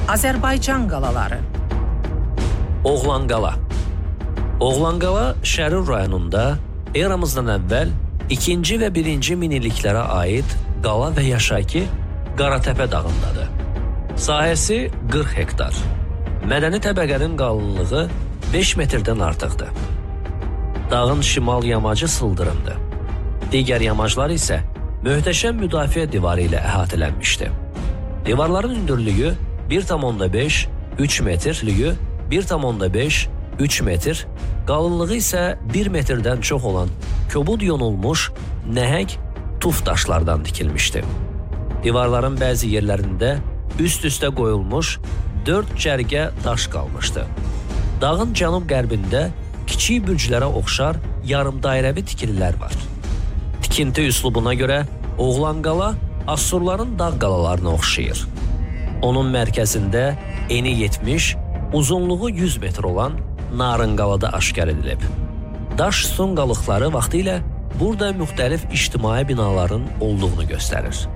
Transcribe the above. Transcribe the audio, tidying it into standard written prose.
Azərbaycan qalaları. Oğlanqala. Oğlanqala Şərur rayonunda eramızdan əvvəl 2-ci və 1-ci minilliklərə aid qala və yaşayki Qaratəpə dağındadır. Sahəsi 40 hektar. Mədəni təbəqənin qalınlığı 5 metrdən artıqdır. Dağın şimal yamacı sıldırımdır. Digər yamaclar isə möhtəşəm müdafiə divarı ilə əhatələnmişdir. Divarların hündürlüyü 1,5-3 metrlüyü 1,5-3 metr, qalınlığı isə 1 metrdən çox olan kobud yonulmuş nəhəng tuf daşlardan tikilmişdi. Divarların bəzi yerlərində üst-üstə qoyulmuş 4 cərgə daş qalmışdı. Dağın cənub-qərbində kiçik bürclərə oxşar yarımdairəvi tikililər var. Tikinti üslubuna görə Oğlanqala Assurların dağ qalalarına oxşayır. Onun mərkəzində eni 70, uzunluğu 100 metr olan Narınqalada aşkar edilib. Daş sütun qalıqları vaxtilə burada müxtəlif ictimai binaların olduğunu göstərir.